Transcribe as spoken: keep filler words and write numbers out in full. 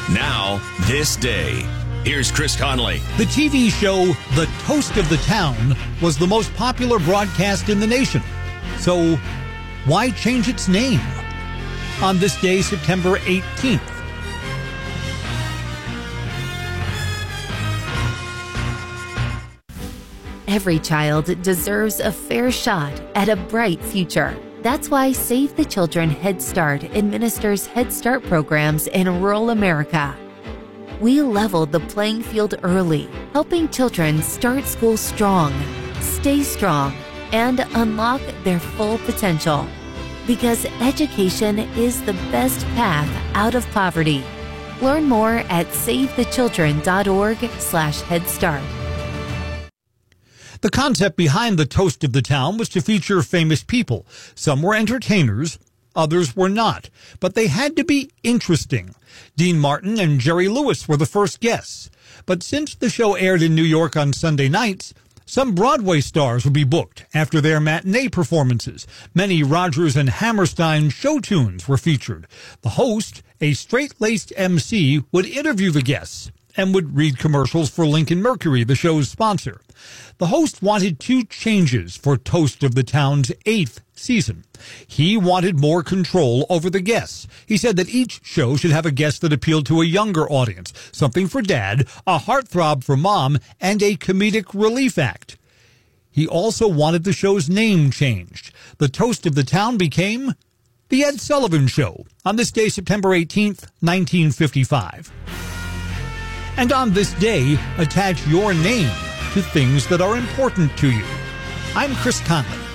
Now, this day. Here's Chris Conley. The T V show The Toast of the Town was the most popular broadcast in the nation. So, why change its name? On this day, September eighteenth. Every child deserves a fair shot at a bright future. That's why Save the Children Head Start administers Head Start programs in rural America. We leveled the playing field early, helping children start school strong, stay strong, and unlock their full potential. Because education is the best path out of poverty. Learn more at savethechildren.org slash Head Start. The concept behind the Toast of the Town was to feature famous people. Some were entertainers, others were not, but they had to be interesting. Dean Martin and Jerry Lewis were the first guests. But since the show aired in New York on Sunday nights, some Broadway stars would be booked after their matinee performances. Many Rodgers and Hammerstein show tunes were featured. The host, a straight-laced M C, would interview the guests and would read commercials for Lincoln Mercury, the show's sponsor. The host wanted two changes for Toast of the Town's eighth season. He wanted more control over the guests. He said that each show should have a guest that appealed to a younger audience, something for dad, a heartthrob for mom, and a comedic relief act. He also wanted the show's name changed. The Toast of the Town became The Ed Sullivan Show on this day, September eighteenth, nineteen fifty-five. And on this day, attach your name to things that are important to you. I'm Chris Conley.